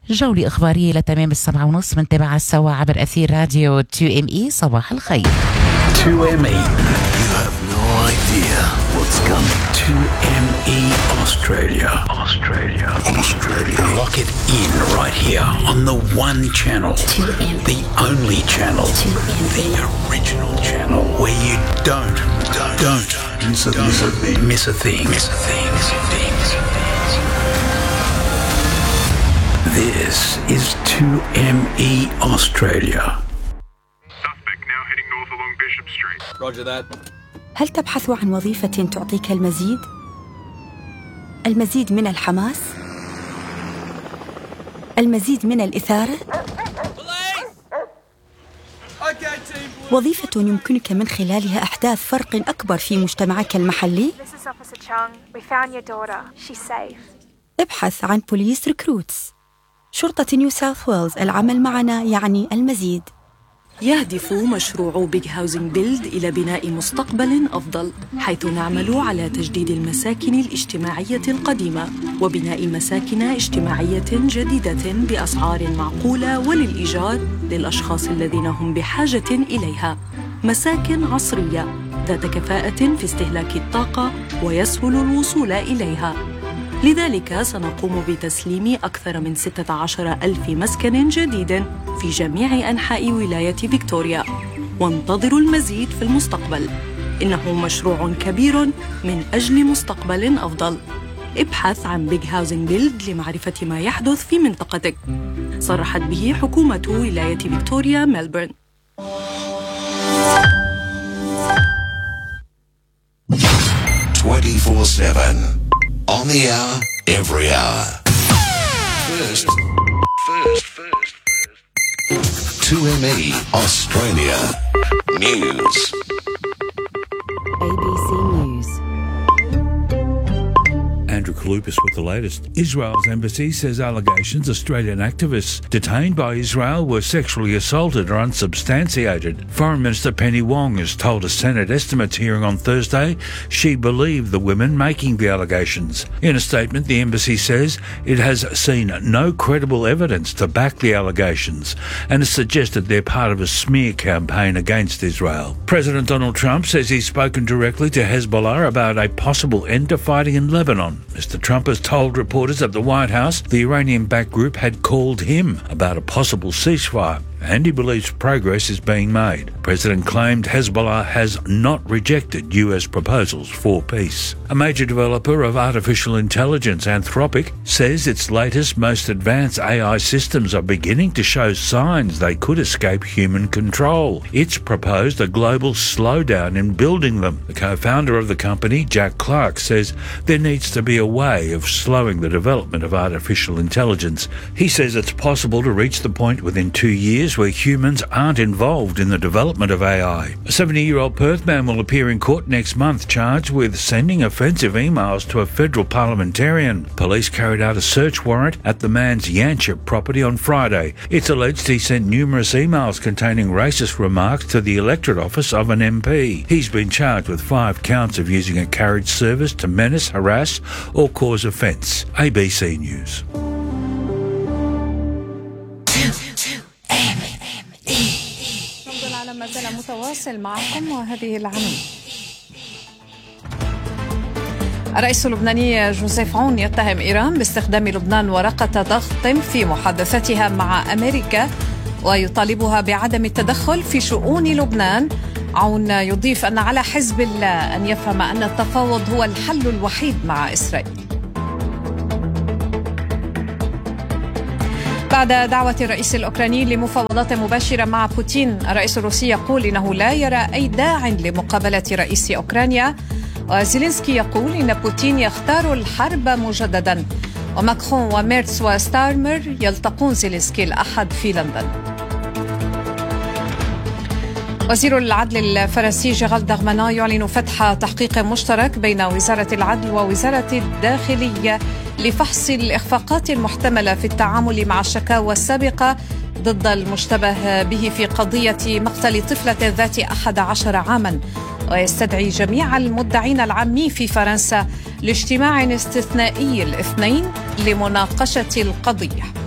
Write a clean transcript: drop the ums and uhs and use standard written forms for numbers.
جولة إخبارية لتمام 7:30 بنتابعها سوا عبر أثير راديو 2ME. صباح الخير. 2ME. You have no idea what's coming. 2ME Australia. Lock it in right here on the one channel. 2ME. The only channel. 2ME. The original channel where you don't miss a thing. This is 2ME Australia. Suspect now heading north along Bishop Street. Roger that. هل تبحث عن وظيفة تعطيك المزيد؟ المزيد من الحماس؟ المزيد من الإثارة؟ وظيفة يمكنك من خلالها إحداث فرق أكبر في مجتمعك المحلي؟ ابحث عن بوليس ريكروتس. شرطة نيو ساوث ويلز، العمل معنا يعني المزيد. يهدف مشروع بيج هاوزنج بيلد إلى بناء مستقبل أفضل، حيث نعمل على تجديد المساكن الاجتماعية القديمة وبناء مساكن اجتماعية جديدة بأسعار معقولة وللإيجار للأشخاص الذين هم بحاجة إليها. مساكن عصرية ذات كفاءة في استهلاك الطاقة ويسهل الوصول إليها. لذلك سنقوم بتسليم أكثر من 16,000 مسكن جديد في جميع أنحاء ولاية فيكتوريا، وانتظروا المزيد في المستقبل. إنه مشروع كبير من أجل مستقبل أفضل. ابحث عن بيج هاوزنج بيلد لمعرفة ما يحدث في منطقتك. صرحت به حكومة ولاية فيكتوريا ميلبورن. 24/7 on the hour, every hour. First. 2ME Australia News. ABC News. Andrew Kalupis with the latest. Israel's embassy says allegations Australian activists detained by Israel were sexually assaulted are unsubstantiated. Foreign Minister Penny Wong has told a Senate estimates hearing on Thursday she believed the women making the allegations. In a statement, the embassy says it has seen no credible evidence to back the allegations and has suggested they're part of a smear campaign against Israel. President Donald Trump says he's spoken directly to Hezbollah about a possible end to fighting in Lebanon. Mr. Trump has told reporters at the White House the Iranian-backed group had called him about a possible ceasefire, and he believes progress is being made. The president claimed Hezbollah has not rejected US proposals for peace. A major developer of artificial intelligence, Anthropic, says its latest, most advanced AI systems are beginning to show signs they could escape human control. It's proposed a global slowdown in building them. The co-founder of the company, Jack Clark, says there needs to be a way of slowing the development of artificial intelligence. He says it's possible to reach the point within 2 years where humans aren't involved in the development of AI. A 70-year-old Perth man will appear in court next month charged with sending offensive emails to a federal parliamentarian. Police carried out a search warrant at the man's Yanchep property on Friday. It's alleged he sent numerous emails containing racist remarks to the electorate office of an MP. He's been charged with 5 counts of using a carriage service to menace, harass or cause offence. ABC News. ما زال متواصل معكم وهذه العناوين. الرئيس اللبناني جوزيف عون يتهم إيران باستخدام لبنان ورقة ضغط في محادثاتها مع أمريكا ويطالبها بعدم التدخل في شؤون لبنان. عون يضيف أن على حزب الله أن يفهم أن التفاوض هو الحل الوحيد مع إسرائيل. بعد دعوة الرئيس الأوكراني لمفاوضات مباشرة مع بوتين، الرئيس الروسي يقول إنه لا يرى أي داع لمقابلة رئيس أوكرانيا، وزيلينسكي يقول إن بوتين يختار الحرب مجددا. وماكرون وميرتس وستارمر يلتقون زيلينسكي الأحد في لندن. وزير العدل الفرنسي جيرالد دارمانان يعلن فتح تحقيق مشترك بين وزارة العدل ووزارة الداخلية لفحص الإخفاقات المحتملة في التعامل مع الشكاوى السابقة ضد المشتبه به في قضية مقتل طفلة ذات 11 عاما، ويستدعي جميع المدعين العامين في فرنسا لاجتماع استثنائي الاثنين لمناقشة القضية.